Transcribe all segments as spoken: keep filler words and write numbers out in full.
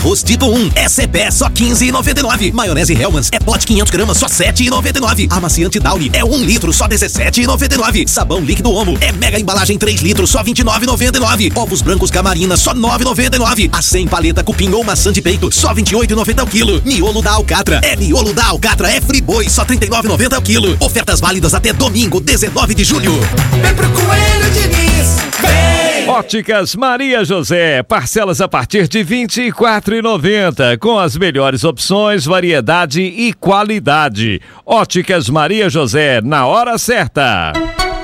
Arroz tipo um é Cepé só quinze reais e noventa e nove centavos. Maionese Hellmann's é pote quinhentos gramas só sete reais e noventa e nove centavos. Amaciante Downy é um litro só dezessete reais e noventa e nove centavos. Sabão líquido Omo é mega embalagem três litros só vinte e nove reais e noventa e nove centavos. Ovos brancos Camarina só nove reais e noventa e nove centavos. A cem paleta cupim ou maçã de peito só vinte e oito reais e noventa centavos ao quilo. Miolo da Alcatra é miolo da Alcatra é Friboi só trinta e nove reais e noventa centavos ao quilo. Ofertas válidas até domingo, dezenove de julho. Vem pro Coelho Diniz, vem! Óticas Maria José, parcelas a partir de vinte e quatro reais e noventa centavos, com as melhores opções, variedade e qualidade. Óticas Maria José, na hora certa.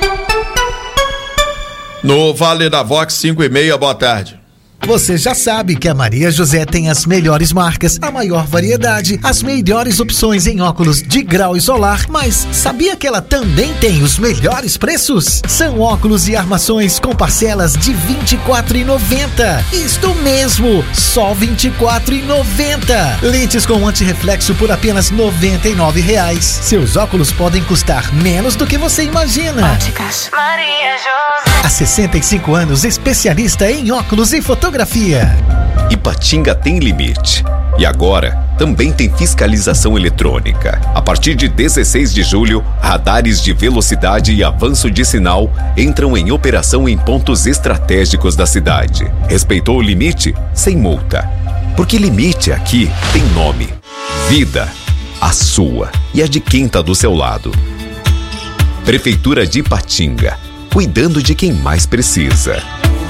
No Vale da Vox cinco e meia, boa tarde. Você já sabe que a Maria José tem as melhores marcas, a maior variedade, as melhores opções em óculos de grau e solar, mas sabia que ela também tem os melhores preços? São óculos e armações com parcelas de vinte e quatro reais e noventa centavos. Isto mesmo, só vinte e quatro reais e noventa centavos. Lentes com antirreflexo por apenas noventa e nove reais. Seus óculos podem custar menos do que você imagina. Óticas Maria José. Há sessenta e cinco anos, especialista em óculos e fotografia. Ipatinga tem limite. E agora, também tem fiscalização eletrônica. A partir de dezesseis de julho, radares de velocidade e avanço de sinal entram em operação em pontos estratégicos da cidade. Respeitou o limite? Sem multa. Porque limite aqui tem nome. Vida. A sua e a de quem tá do seu lado. Prefeitura de Ipatinga. Cuidando de quem mais precisa.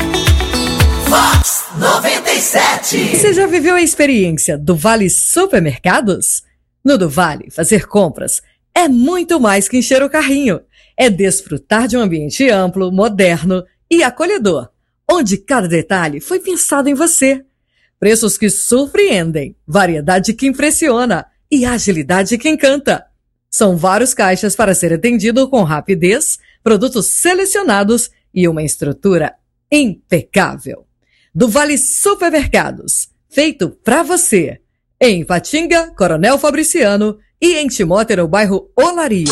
Vox noventa e sete. Você já viveu a experiência do Vale Supermercados? No do Vale, fazer compras é muito mais que encher o carrinho. É desfrutar de um ambiente amplo, moderno e acolhedor, onde cada detalhe foi pensado em você. Preços que surpreendem, variedade que impressiona e agilidade que encanta. São vários caixas para ser atendido com rapidez, produtos selecionados e uma estrutura impecável. Do Vale Supermercados, feito pra você. Em Ipatinga, Coronel Fabriciano e em Timóteo, no bairro Olaria.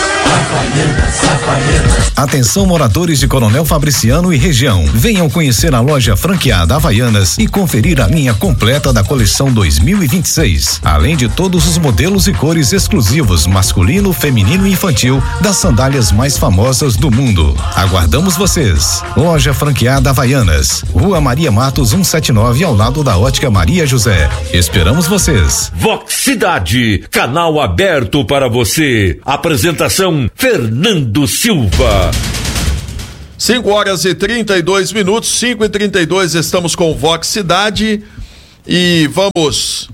Atenção, moradores de Coronel Fabriciano e região. Venham conhecer a loja franqueada Havaianas e conferir a linha completa da coleção dois mil e vinte e seis. Além de todos os modelos e cores exclusivos, masculino, feminino e infantil, das sandálias mais famosas do mundo. Aguardamos vocês. Loja franqueada Havaianas, Rua Maria Matos cento e setenta e nove, ao lado da Ótica Maria José. Esperamos vocês. Vox Cidade, canal aberto para você. Apresentação Fernando Silva. cinco horas e trinta e dois minutos, cinco e trinta e dois, estamos com Vox Cidade e vamos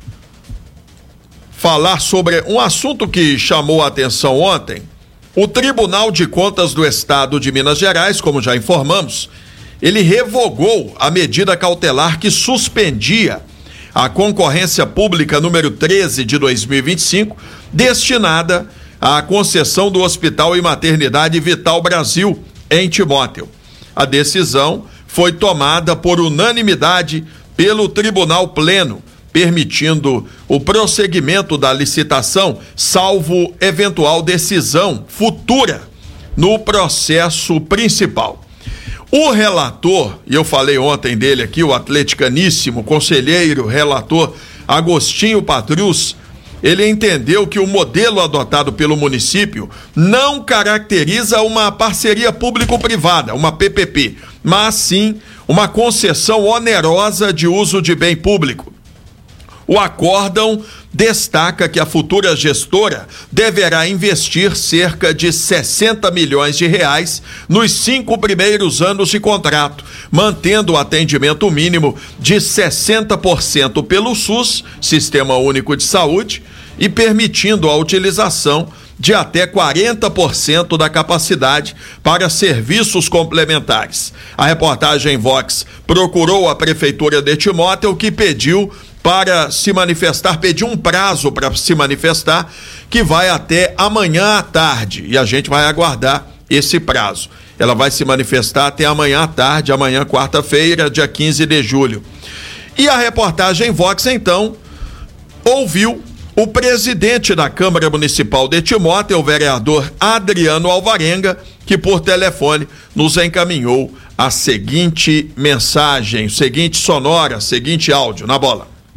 falar sobre um assunto que chamou a atenção ontem. O Tribunal de Contas do Estado de Minas Gerais, como já informamos, ele revogou a medida cautelar que suspendia a concorrência pública número treze de dois mil e vinte e cinco, destinada à concessão do Hospital e Maternidade Vital Brasil, em Timóteo. A decisão foi tomada por unanimidade pelo Tribunal Pleno, permitindo o prosseguimento da licitação, salvo eventual decisão futura no processo principal. O relator, e eu falei ontem dele aqui, o atleticaníssimo conselheiro relator Agostinho Patrus, ele entendeu que o modelo adotado pelo município não caracteriza uma parceria público-privada, uma P P P, mas sim uma concessão onerosa de uso de bem público. O acórdão destaca que a futura gestora deverá investir cerca de sessenta milhões de reais nos cinco primeiros anos de contrato, mantendo o atendimento mínimo de sessenta por cento pelo SUS, Sistema Único de Saúde, e permitindo a utilização de até quarenta por cento da capacidade para serviços complementares. A reportagem Vox procurou a Prefeitura de Timóteo, que pediu para se manifestar, pediu um prazo para se manifestar, que vai até amanhã à tarde, e a gente vai aguardar esse prazo. Ela vai se manifestar até amanhã à tarde, amanhã quarta-feira, dia quinze de julho. E a reportagem Vox, então, ouviu o presidente da Câmara Municipal de Timóteo, o vereador Adriano Alvarenga, que por telefone nos encaminhou a seguinte mensagem, o seguinte sonora, seguinte áudio, na bola.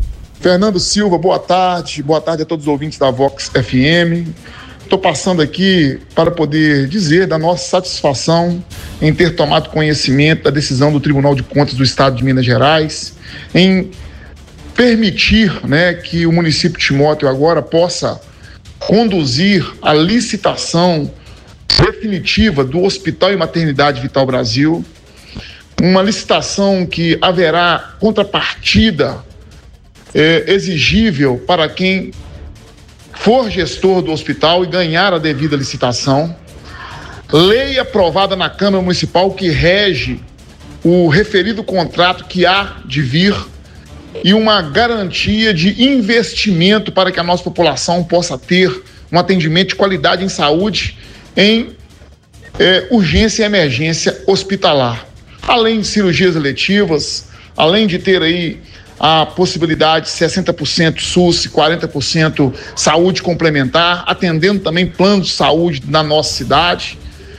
Fernando Silva, boa tarde. Boa tarde a todos os ouvintes da Vox F M. Estou passando aqui para poder dizer da nossa satisfação em ter tomado conhecimento da decisão do Tribunal de Contas do Estado de Minas Gerais em permitir, né, que o município de Timóteo agora possa conduzir a licitação definitiva do Hospital e Maternidade Vital Brasil, uma licitação que haverá contrapartida é, exigível para quem for gestor do hospital e ganhar a devida licitação, lei aprovada na Câmara Municipal que rege o referido contrato que há de vir e uma garantia de investimento para que a nossa população possa ter um atendimento de qualidade em saúde em é, urgência e emergência hospitalar. Além de cirurgias eletivas, além de ter aí a possibilidade de sessenta por cento SUS e quarenta por cento saúde complementar, atendendo também planos de saúde na nossa cidade.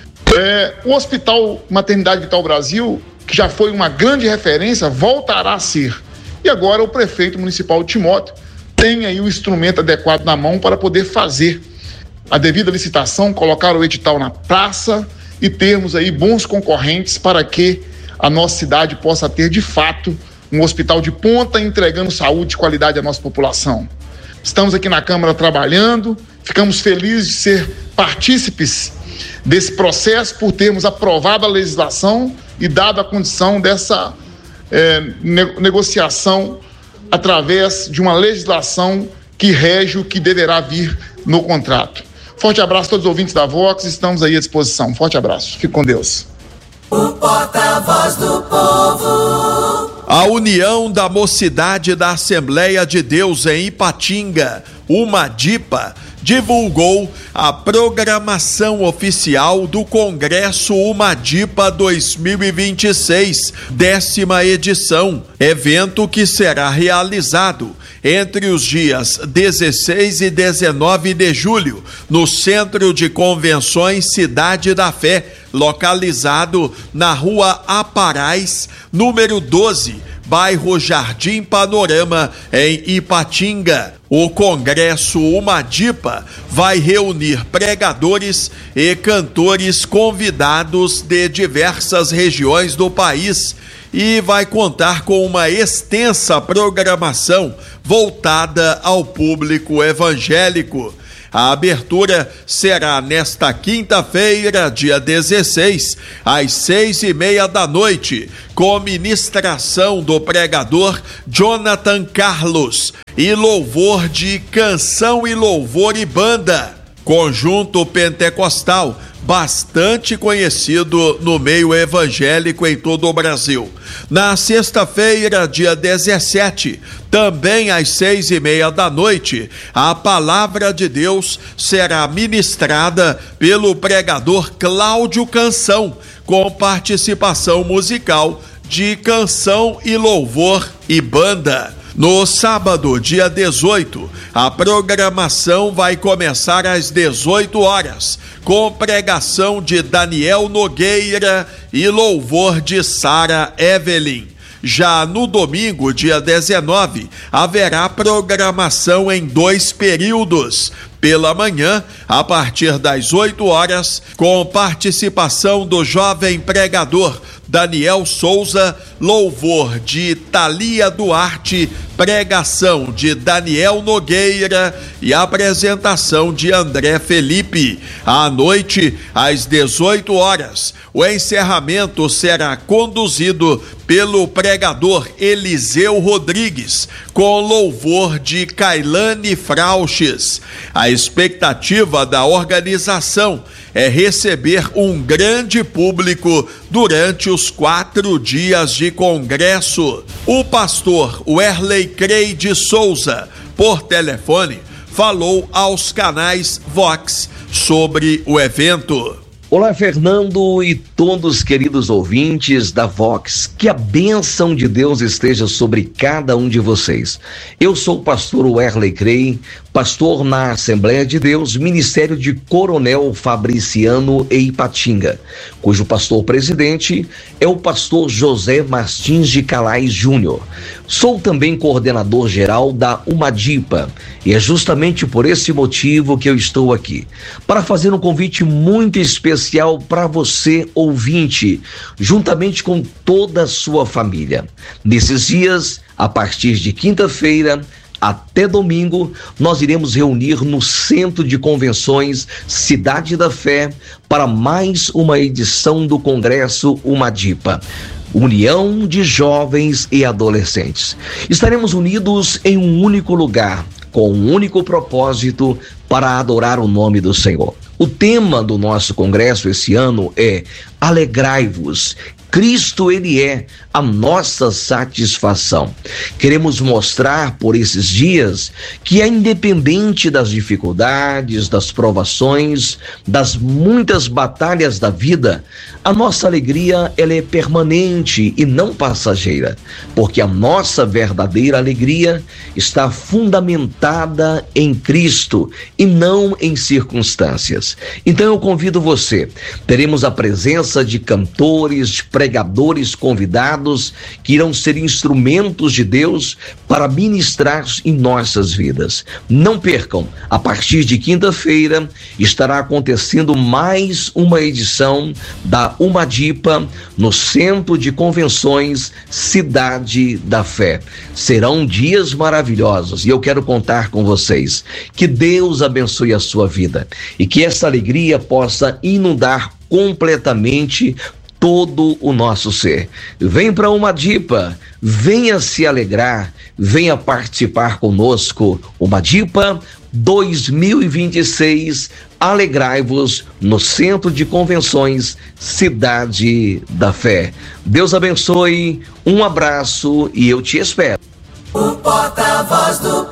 É, o Hospital Maternidade Vital Brasil, que já foi uma grande referência, voltará a ser. E agora o prefeito municipal de Timóteo tem aí o instrumento adequado na mão para poder fazer a devida licitação, colocar o edital na praça e termos aí bons concorrentes para que a nossa cidade possa ter de fato um hospital de ponta entregando saúde de qualidade à nossa população. Estamos aqui na Câmara trabalhando, ficamos felizes de ser partícipes desse processo por termos aprovado a legislação e dado a condição dessa é, ne- negociação através de uma legislação que rege o que deverá vir no contrato. Forte abraço a todos os ouvintes da Vox, estamos aí à disposição. Forte abraço, fique com Deus. O porta-voz do povo. A União da Mocidade da Assembleia de Deus em Ipatinga, UMADIPA, divulgou a programação oficial do Congresso UMADIPA dois mil e vinte e seis, décima edição, evento que será realizado entre os dias dezesseis e dezenove de julho, no Centro de Convenções Cidade da Fé, localizado na Rua Aparais, número doze, bairro Jardim Panorama, em Ipatinga. O Congresso UMADIPA vai reunir pregadores e cantores convidados de diversas regiões do país e vai contar com uma extensa programação voltada ao público evangélico. A abertura será nesta quinta-feira, dia dezesseis, às seis e meia da noite, com ministração do pregador Jonathan Carlos e louvor de Canção e Louvor e Banda, conjunto pentecostal bastante conhecido no meio evangélico em todo o Brasil. Na sexta-feira, dia dezessete, também às seis e meia da noite, a palavra de Deus será ministrada pelo pregador Cláudio Canção, com participação musical de Canção e Louvor e Banda. No sábado, dia dezoito, a programação vai começar às dezoito horas, com pregação de Daniel Nogueira e louvor de Sara Evelyn. Já no domingo, dia dezenove, haverá programação em dois períodos. Pela manhã, a partir das oito horas, com participação do jovem pregador Daniel Souza, louvor de Thalia Duarte, pregação de Daniel Nogueira e apresentação de André Felipe. À noite, às dezoito horas, o encerramento será conduzido pelo pregador Eliseu Rodrigues, com louvor de Kailane Frauches. A expectativa da organização é receber um grande público durante os quatro dias de congresso. O pastor Werley Crei de Souza, por telefone, falou aos canais Vox sobre o evento. Olá, Fernando e todos queridos ouvintes da Vox, que a bênção de Deus esteja sobre cada um de vocês. Eu sou o pastor Werley Crey, pastor na Assembleia de Deus, Ministério de Coronel Fabriciano e Ipatinga, cujo pastor-presidente é o pastor José Martins de Calais Júnior. Sou também coordenador geral da Umadipa e é justamente por esse motivo que eu estou aqui, para fazer um convite muito especial para você, ouvinte, juntamente com toda a sua família. Nesses dias, a partir de quinta-feira até domingo, nós iremos reunir no Centro de Convenções Cidade da Fé para mais uma edição do Congresso Umadipa, União de Jovens e Adolescentes. Estaremos unidos em um único lugar, com um único propósito, para adorar o nome do Senhor. O tema do nosso congresso esse ano é Alegrai-vos. Cristo, ele é a nossa satisfação. Queremos mostrar por esses dias que é independente das dificuldades, das provações, das muitas batalhas da vida, a nossa alegria, ela é permanente e não passageira, porque a nossa verdadeira alegria está fundamentada em Cristo e não em circunstâncias. Então eu convido você, teremos a presença de cantores, de pregadores convidados que irão ser instrumentos de Deus para ministrar em nossas vidas. Não percam, a partir de quinta-feira estará acontecendo mais uma edição da Umadipa no Centro de Convenções Cidade da Fé. Serão dias maravilhosos e eu quero contar com vocês. Que Deus abençoe a sua vida e que essa alegria possa inundar completamente todo o nosso ser. Vem para Umadipa, venha se alegrar, venha participar conosco. Umadipa dois mil e vinte e seis, alegrai-vos no Centro de Convenções Cidade da Fé. Deus abençoe, um abraço e eu te espero. O porta-voz do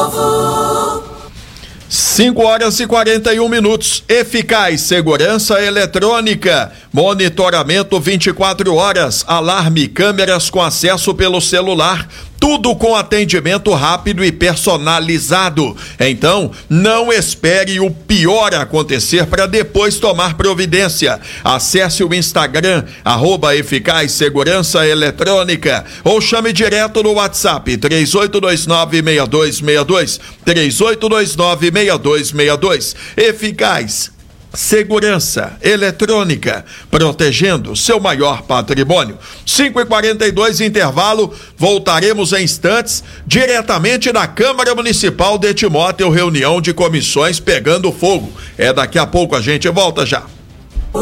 povo. cinco horas e quarenta e um minutos. Eficaz Segurança Eletrônica. Monitoramento vinte e quatro horas. Alarme, câmeras com acesso pelo celular. Tudo com atendimento rápido e personalizado. Então, não espere o pior acontecer para depois tomar providência. Acesse o Instagram, arroba Eficaz Segurança Eletrônica, ou chame direto no WhatsApp três oito dois nove, seis dois seis dois, três oito dois nove, seis dois seis dois. Eficaz Segurança Eletrônica, protegendo seu maior patrimônio. cinco e quarenta e dois, intervalo. Voltaremos em instantes, diretamente da Câmara Municipal de Timóteo, reunião de comissões pegando fogo. É daqui a pouco, a gente volta já.